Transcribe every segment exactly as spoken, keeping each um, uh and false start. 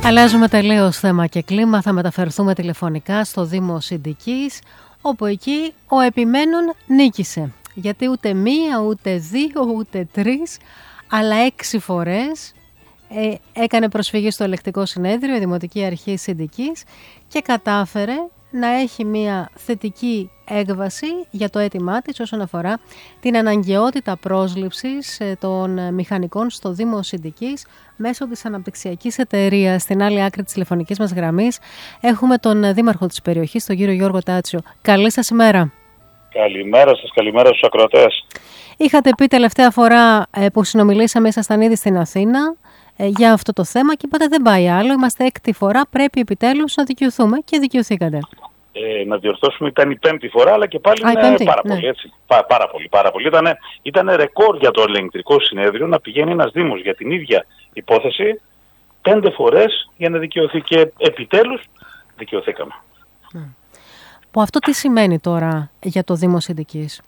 Αλλάζουμε τελείως θέμα και κλίμα, θα μεταφερθούμε τηλεφωνικά στο Δήμο Συντικής, όπου εκεί ο επιμένων νίκησε. Γιατί ούτε μία, ούτε δύο, ούτε τρεις, αλλά έξι φορές ε, έκανε προσφυγή στο ελεκτικό συνέδριο η Δημοτική Αρχή Συντικής και κατάφερε να έχει μια θετική έκβαση για το αίτημά της όσον αφορά την αναγκαιότητα πρόσληψης των μηχανικών στο Δήμο Συντικής μέσω της αναπτυξιακής εταιρείας. Στην άλλη άκρη της τηλεφωνικής μας γραμμής έχουμε τον δήμαρχο της περιοχής, τον κύριο Γιώργο Τάτσιο. Καλή σας ημέρα. Καλημέρα σας, καλημέρα στους ακροατές. Είχατε πει τελευταία φορά που συνομιλήσαμε, ήσασταν ήδη στην Αθήνα για αυτό το θέμα και είπατε δεν πάει άλλο, είμαστε έκτη φορά, πρέπει επιτέλους να δικαιωθούμε και δικαιωθήκατε. Ε, να διορθώσουμε, ήταν η πέμπτη φορά, αλλά και πάλι Α, είναι πέμπτη, πάρα ναι. πολύ, έτσι. Πά, πάρα πολύ, πάρα πολύ. Ήτανε, ήτανε ρεκόρ για το ελεγκτικό συνέδριο να πηγαίνει ένας δήμος για την ίδια υπόθεση πέντε φορές για να δικαιωθεί και επιτέλους δικαιωθήκαμε. Mm. Που αυτό τι σημαίνει τώρα για το Δήμο Συντικής?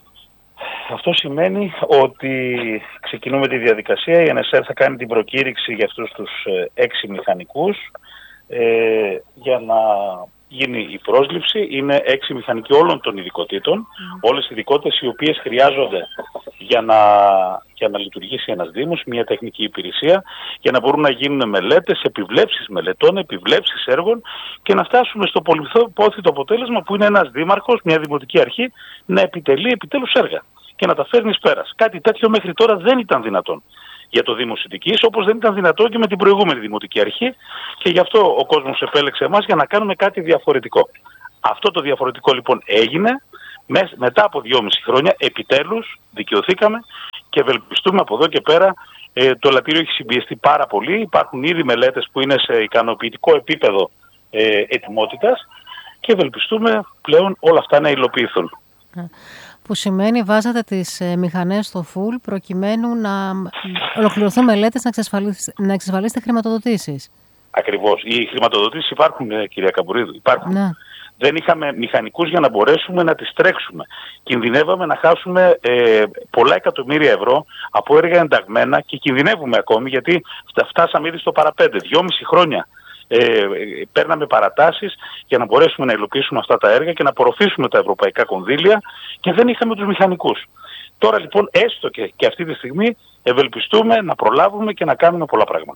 Αυτό σημαίνει ότι ξεκινούμε τη διαδικασία, η ΕΝΕΣΕΡ θα κάνει την προκήρυξη για αυτούς τους έξι μηχανικούς ε, για να γίνει η πρόσληψη. Είναι έξι μηχανικοί όλων των ειδικοτήτων, mm. όλες οι ειδικότητες οι οποίες χρειάζονται για να, για να λειτουργήσει ένας Δήμος, μια τεχνική υπηρεσία, για να μπορούν να γίνουν μελέτες, επιβλέψεις μελετών, επιβλέψεις έργων και να φτάσουμε στο πολυπόθητο αποτέλεσμα που είναι ένας δήμαρχος, μια δημοτική αρχή, να επιτελεί επιτέλους έργα και να τα φέρνει πέρας. Κάτι τέτοιο μέχρι τώρα δεν ήταν δυνατόν για το Δήμο Συντικής, όπως δεν ήταν δυνατό και με την προηγούμενη Δημοτική Αρχή και γι' αυτό ο κόσμος επέλεξε εμάς για να κάνουμε κάτι διαφορετικό. Αυτό το διαφορετικό λοιπόν έγινε, μετά από δυόμιση χρόνια επιτέλους δικαιωθήκαμε και ευελπιστούμε από εδώ και πέρα. Ε, το ελαττήριο έχει συμπιεστεί πάρα πολύ, υπάρχουν ήδη μελέτες που είναι σε ικανοποιητικό επίπεδο ε, ετοιμότητας και ευελπιστούμε πλέον όλα αυτά να υλοποιηθούν. Που σημαίνει βάζατε τις ε, μηχανές στο full προκειμένου να ολοκληρωθούν μελέτες, να, εξασφαλίσ, να εξασφαλίσετε χρηματοδοτήσεις. Ακριβώς. Οι χρηματοδοτήσεις υπάρχουν, ε, κυρία Καμπουρίδου, υπάρχουν. Ναι. Δεν είχαμε μηχανικούς για να μπορέσουμε να τις τρέξουμε. Κινδυνεύαμε να χάσουμε ε, πολλά εκατομμύρια ευρώ από έργα ενταγμένα και κινδυνεύουμε ακόμη γιατί φτάσαμε ήδη στο παραπέντε. Δυόμιση χρόνια ε, παίρναμε παρατάσεις για να μπορέσουμε να υλοποιήσουμε αυτά τα έργα και να απορροφήσουμε τα ευρωπαϊκά κονδύλια και δεν είχαμε τους μηχανικούς. Τώρα λοιπόν έστω και, και αυτή τη στιγμή ευελπιστούμε να προλάβουμε και να κάνουμε πολλά πράγματα.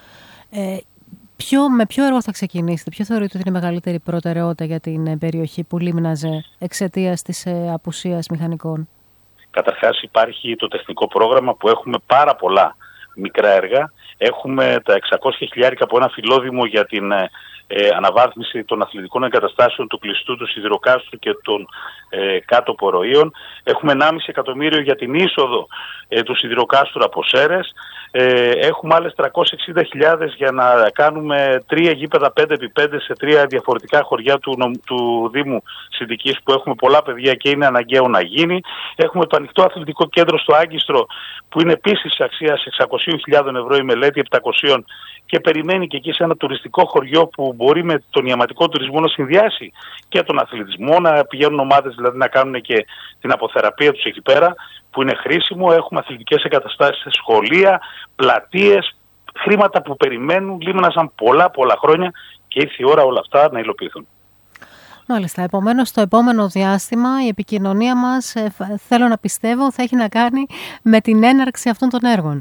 Ε... Ποιο, με ποιο έργο θα ξεκινήσετε, ποιο θεωρείτε ότι είναι η μεγαλύτερη προτεραιότητα για την περιοχή που λίμναζε εξαιτίας της ε, απουσίας μηχανικών? Καταρχάς υπάρχει το τεχνικό πρόγραμμα που έχουμε πάρα πολλά μικρά έργα. Έχουμε τα εξακόσια χιλιάρικα από ένα φιλόδημο για την ε, αναβάθμιση των αθλητικών εγκαταστάσεων του κλειστού, του σιδηροκάστρου και των ε, κάτω ποροείων. Έχουμε ενάμιση εκατομμύριο για την είσοδο ε, του σιδηροκάστρου από Σέρες. Ε, έχουμε άλλες τριακόσιες εξήντα χιλιάδες για να κάνουμε τρία γήπεδα πέντε επί πέντε σε τρία διαφορετικά χωριά του, του Δήμου Συντικής που έχουμε πολλά παιδιά και είναι αναγκαίο να γίνει. Έχουμε το ανοιχτό αθλητικό κέντρο στο Άγκιστρο που είναι επίσης αξίας εξακόσιες χιλιάδες ευρώ η μελέτη, επτακόσια και περιμένει και εκεί σε ένα τουριστικό χωριό που μπορεί με τον ιαματικό τουρισμό να συνδυάσει και τον αθλητισμό, να πηγαίνουν ομάδες δηλαδή να κάνουν και την αποθεραπεία τους εκεί πέρα που είναι χρήσιμο. Έχουμε αθλητικές εγκαταστάσεις σε σχολεία, πλατείες, χρήματα που περιμένουν, λίμναζαν πολλά πολλά χρόνια και ήρθε η ώρα όλα αυτά να υλοποιηθούν. Μάλιστα. Επομένως, στο επόμενο διάστημα η επικοινωνία μας, ε, θέλω να πιστεύω, θα έχει να κάνει με την έναρξη αυτών των έργων.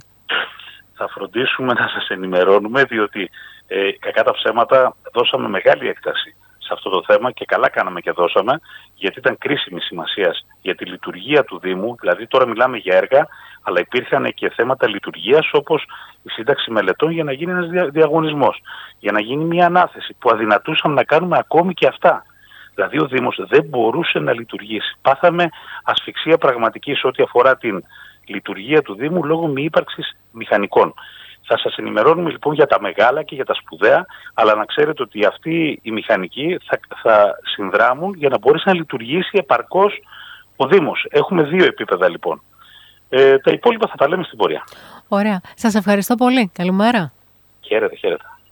Θα φροντίσουμε να σας ενημερώνουμε, διότι ε, κακά τα ψέματα δώσαμε μεγάλη έκταση σε αυτό το θέμα και καλά κάναμε και δώσαμε, γιατί ήταν κρίσιμη σημασίας για τη λειτουργία του Δήμου. Δηλαδή τώρα μιλάμε για έργα, αλλά υπήρχαν και θέματα λειτουργίας όπως η σύνταξη μελετών για να γίνει ένας δια, διαγωνισμός, για να γίνει μια ανάθεση που αδυνατούσαμε να κάνουμε ακόμη και αυτά. Δηλαδή ο Δήμος δεν μπορούσε να λειτουργήσει. Πάθαμε ασφυξία πραγματική σε ό,τι αφορά την λειτουργία του Δήμου λόγω μη ύπαρξης μηχανικών. Θα σας ενημερώνουμε λοιπόν για τα μεγάλα και για τα σπουδαία, αλλά να ξέρετε ότι αυτοί οι μηχανικοί θα, θα συνδράμουν για να μπορέσει να λειτουργήσει επαρκώς ο Δήμος. Έχουμε δύο επίπεδα λοιπόν. Ε, τα υπόλοιπα θα τα λέμε στην πορεία. Ωραία. Σας ευχαριστώ πολύ. Καλημέρα. Χαίρετε, χαίρετε.